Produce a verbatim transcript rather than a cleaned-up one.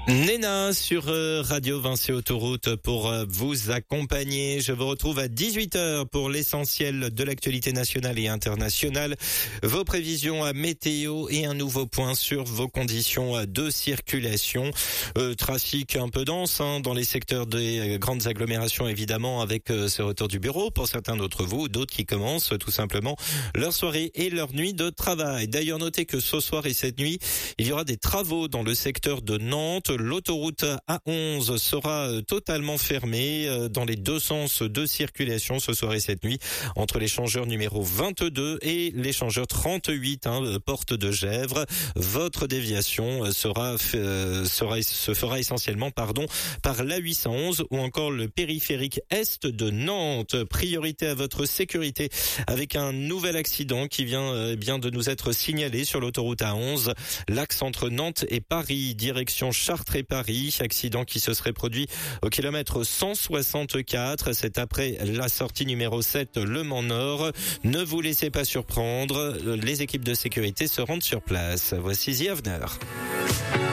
Néna sur euh, Radio Vinci Autoroute pour euh, vous accompagner. Je vous retrouve à dix-huit heures pour l'essentiel de l'actualité nationale et internationale. Vos prévisions à météo et un nouveau point sur vos conditions de circulation. Euh, trafic un peu dense hein, dans les secteurs des grandes agglomérations évidemment avec euh, ce retour du bureau pour certains d'entre vous, d'autres qui commencent tout simplement leur soirée et leur nuit de travail. D'ailleurs, notez que ce soir et cette nuit, il y aura des travaux dans le secteur de Nantes. L'autoroute A onze sera totalement fermée dans les deux sens de circulation ce soir et cette nuit entre l'échangeur numéro vingt-deux et l'échangeur trente-huit, hein, porte de Gesvres. Votre déviation sera, euh, sera se fera essentiellement pardon par l'A huit cent onze ou encore le périphérique est de Nantes. Priorité à votre sécurité avec un nouvel accident qui vient euh, bien de nous être signalé sur l'autoroute A onze, l'axe entre Nantes et Paris, direction Chartres et Paris, accident qui se serait produit au kilomètre cent soixante-quatre, c'est après la sortie numéro sept Le Mans Nord. Ne vous laissez pas surprendre, les équipes de sécurité se rendent sur place. Voici The Avener.